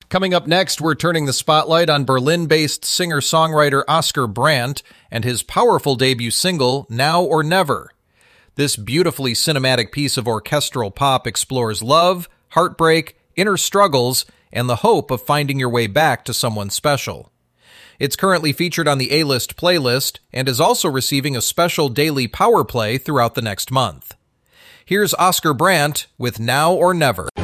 Coming up next, we're turning the spotlight on Berlin-based singer-songwriter Oscar Brandt and his powerful debut single, Now or Never. This beautifully cinematic piece of orchestral pop explores love, heartbreak, inner struggles, and the hope of finding your way back to someone special. It's currently featured on the A-List playlist and is also receiving a special daily power play throughout the next month. Here's Oscar Brandt with Now or Never.